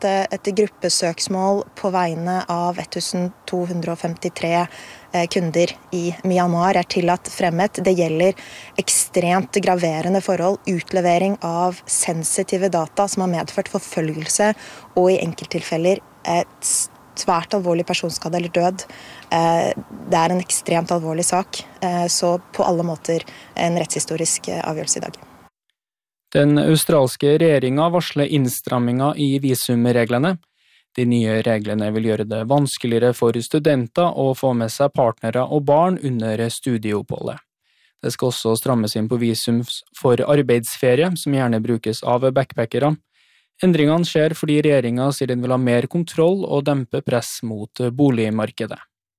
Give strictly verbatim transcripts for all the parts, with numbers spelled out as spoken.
at et gruppesøksmål på vegne av to hundre femtitre kunder i Myanmar er tillatt fremmet. Det gjelder ekstremt graverende forhold, utlevering av sensitive data som har medført forfølgelse og i enkelttilfeller et svært alvorlig personskade eller død. Det er en ekstremt alvorlig sak, så på alle måter en rettshistorisk avgjørelse i dag. Den australske regjeringen varsler innstramminger i visumreglene. De nye reglene vil gjøre det vanskeligere for studenter å få med seg partnere og barn under studieoppholdet. Det skal også strammes inn på visum for arbeidsferie, som gjerne brukes av backpackere. Endringene skjer fordi regjeringen sier den vil ha mer kontroll og dempe press mot boligmarkedet.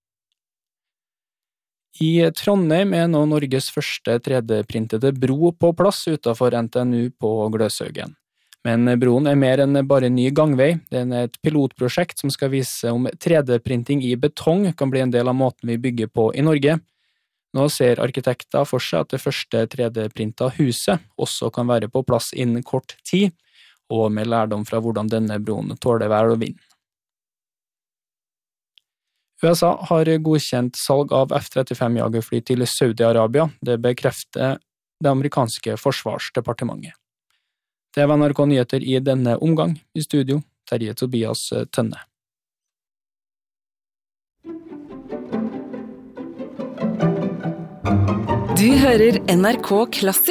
I Trondheim er nå Norges første tre D-printede bro på plass utenfor N T N U på Gløshaugen. Men broen er mer enn bare ny gangvei. Den er et pilotprosjekt som skal vise om tre D-printing i betong kan bli en del av måten vi bygger på i Norge. Nå ser arkitekter for seg at det første tre D-printet huset også kan være på plass innen kort tid, og med lærdom fra hvordan denne broen tåler vær og vind. U S A har godkjent salg av F trettifem jagerfly til Saudi-Arabia. Det bekrefter det amerikanske forsvarsdepartementet. Det var N R K Nyheter i denne omgang. I studio, Terje Tobias Tønne. Du hører N R K Klassisk.